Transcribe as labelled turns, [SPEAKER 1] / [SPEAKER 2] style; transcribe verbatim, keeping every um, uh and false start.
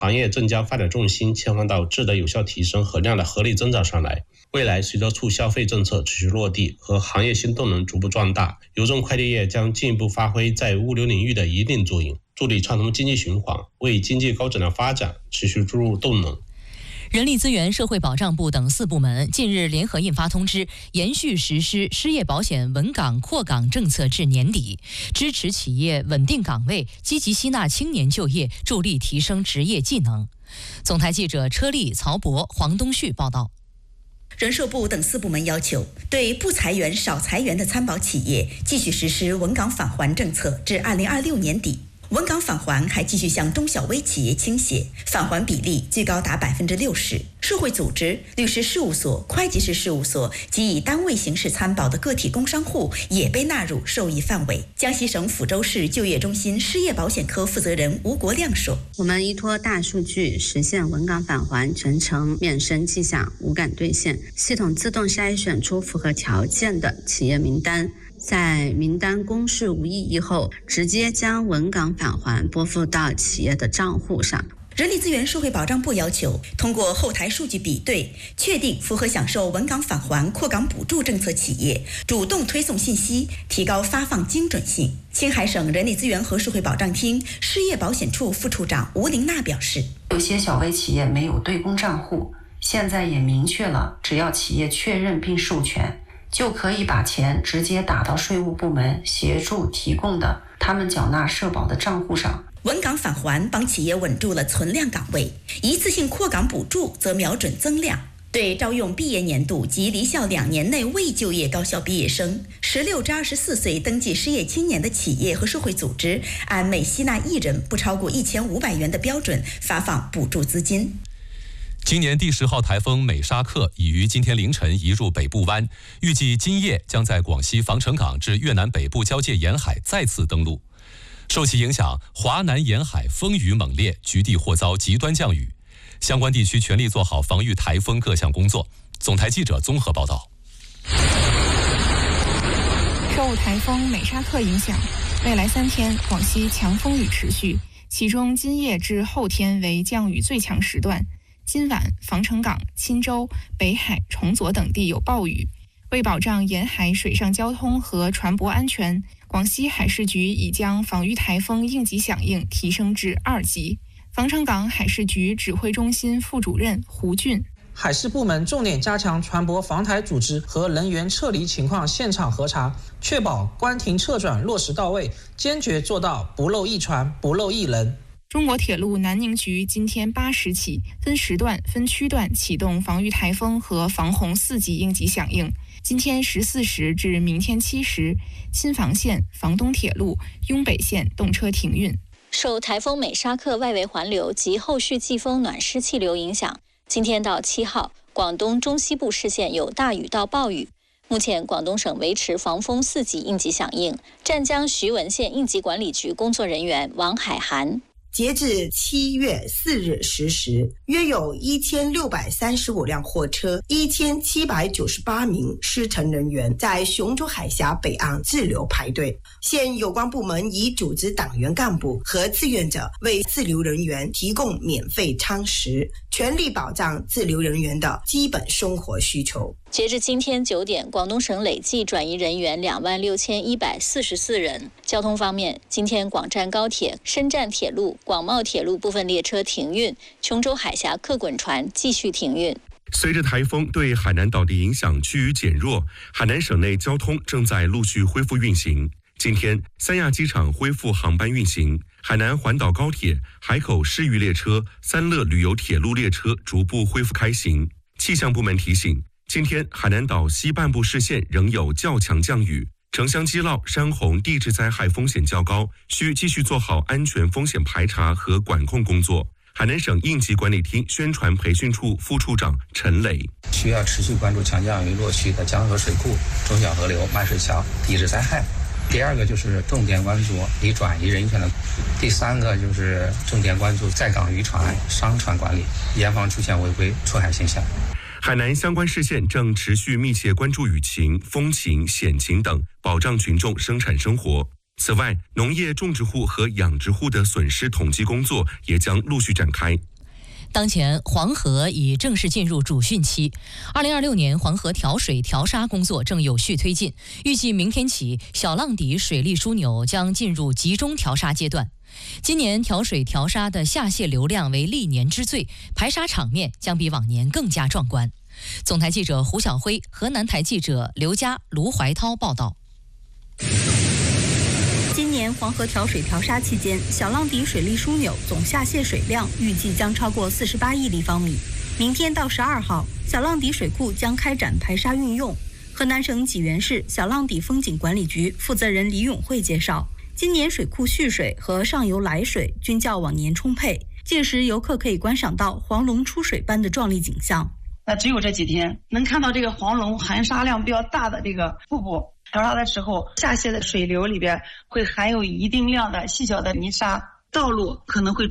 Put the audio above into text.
[SPEAKER 1] 行业正将发展重心切换到质的有效提升和量的合理增长上来。未来随着促消费政策持续落地和行业新动能逐步壮大，邮政快递业将进一步发挥在物流领域的引领作用，助力畅通经济循环，为经济高质量发展持续注入动能。
[SPEAKER 2] 人力资源社会保障部等四部门近日联合印发通知，延续实施失业保险稳岗扩岗政策至年底，支持企业稳定岗位，积极吸纳青年就业，助力提升职业技能。总台记者车丽、曹博、黄东旭报道。
[SPEAKER 3] 人社部等四部门要求，对不裁员、少裁员的参保企业继续实施稳岗返还政策至二零二六年底。稳岗返还还继续向中小微企业倾斜，返还比例最高达百分之六十。社会组织、律师事务所、会计师事务所及以单位形式参保的个体工商户也被纳入受益范围。江西省抚州市就业中心失业保险科负责人吴国亮说：“
[SPEAKER 4] 我们依托大数据实现稳岗返还全程免申迹象、无感兑现，系统自动筛选出符合条件的企业名单。”在名单公示无异议后，直接将稳岗返还拨付到企业的账户上。
[SPEAKER 3] 人力资源社会保障部要求，通过后台数据比对，确定符合享受稳岗返还扩岗补助政策企业，主动推送信息，提高发放精准性。青海省人力资源和社会保障厅失业保险处副处长吴玲娜表示，
[SPEAKER 5] 有些小微企业没有对公账户，现在也明确了，只要企业确认并授权，就可以把钱直接打到税务部门协助提供的他们缴纳社保的账户上。
[SPEAKER 3] 稳岗返还帮企业稳住了存量岗位，一次性扩岗补助则瞄准增量。对招用毕业年度及离校两年内未就业高校毕业生、十六至二十四岁登记失业青年的企业和社会组织，按每吸纳一人不超过一千五百元的标准发放补助资金。
[SPEAKER 6] 今年第十号台风美沙克已于今天凌晨移入北部湾，预计今夜将在广西防城港至越南北部交界沿海再次登陆。受其影响，华南沿海风雨猛烈，局地或遭极端降雨，相关地区全力做好防御台风各项工作。总台记者综合报道。
[SPEAKER 7] 受台风美沙克影响，未来三天广西强风雨持续，其中今夜至后天为降雨最强时段。今晚防城港、钦州、北海、崇左等地有暴雨。为保障沿海水上交通和船舶安全，广西海事局已将防御台风应急响应提升至二级。防城港海事局指挥中心副主任胡俊：
[SPEAKER 8] 海事部门重点加强船舶防台组织和人员撤离情况现场核查，确保关停撤转落实到位，坚决做到不漏一船、不漏一人。
[SPEAKER 7] 中国铁路南宁局今天八时起分时段、分区段启动防御台风和防洪四级应急响应。今天十四时至明天七时，新房线、房东铁路、雍北线动车停运。
[SPEAKER 2] 受台风美沙克外围环流及后续季风暖湿气流影响，今天到七号，广东中西部市县有大雨到暴雨。目前，广东省维持防风四级应急响应。湛江徐闻县应急管理局工作人员王海涵。
[SPEAKER 9] 截至七月四日十时，约有一千六百三十五辆货车、一千七百九十八名施乘人员在雄州海峡北岸滞留排队。现有关部门已组织党员干部和志愿者为滞留人员提供免费餐食，全力保障滞留人员的基本生活需求。
[SPEAKER 2] 截至今天九点，广东省累计转移人员两万六千一百四十四人。交通方面，今天广湛高铁、深湛铁路、广茂铁路部分列车停运，琼州海峡客滚船继续停运。
[SPEAKER 10] 随着台风对海南岛的影响趋于减弱，海南省内交通正在陆续恢复运行。今天，三亚机场恢复航班运行，海南环岛高铁、海口市域列车、三乐旅游铁路列车逐步恢复开行。气象部门提醒，今天海南岛西半部市县仍有较强降雨，城乡基涝、山洪、地质灾害风险较高，需继续做好安全风险排查和管控工作。海南省应急管理厅宣传培训处副处长陈磊：
[SPEAKER 11] 需要持续关注强降雨落区的江河水库、中小河流、漫水桥、地质灾害。第二个就是重点关注已转移人员的，第三个就是重点关注在港渔船、商船管理，严防出现违规出海现象。
[SPEAKER 10] 海南相关市县正持续密切关注雨情、风情、险情等，保障群众生产生活。此外，农业种植户和养殖户的损失统计工作也将陆续展开。
[SPEAKER 2] 当前黄河已正式进入主汛期，二零二六年黄河调水调沙工作正有序推进，预计明天起小浪底水利枢纽将进入集中调沙阶段。今年调水调沙的下泄流量为历年之最，排沙场面将比往年更加壮观。总台记者胡晓辉、河南台记者刘佳、卢怀涛报道。
[SPEAKER 12] 今年黄河调水调沙期间，小浪底水利枢纽总下泄水量预计将超过四十八亿立方米。明天到十二号，小浪底水库将开展排沙运用。河南省济源市小浪底风景管理局负责人李永慧介绍，今年水库蓄水和上游来水均较往年充沛，届时游客可以观赏到黄龙出水般的壮丽景象。
[SPEAKER 13] 那只有这几天能看到这个黄龙含沙量比较大的这个瀑布。调沙的时候，下泄的水流里边会含有一定量的细小的泥沙，道路可能会